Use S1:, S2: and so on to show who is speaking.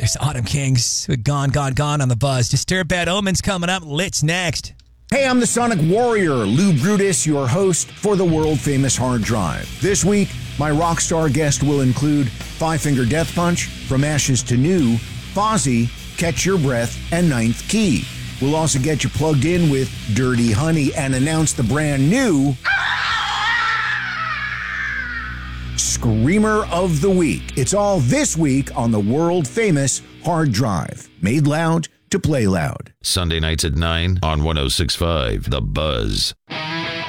S1: There's Autumn Kings with Gone, Gone, Gone on the buzz. Disturbed Bad Omens coming up. Lit's next.
S2: Hey, I'm the Sonic Warrior, Lou Brutus, your host for the world-famous Hard Drive. This week, my rock star guest will include Five Finger Death Punch, From Ashes to New, Fozzy, Catch Your Breath, and Ninth Key. We'll also get you plugged in with Dirty Honey and announce the brand new Screamer of the Week. It's all this week on the world-famous Hard Drive. Made loud to play loud.
S3: Sunday nights at 9 on 106.5 The Buzz.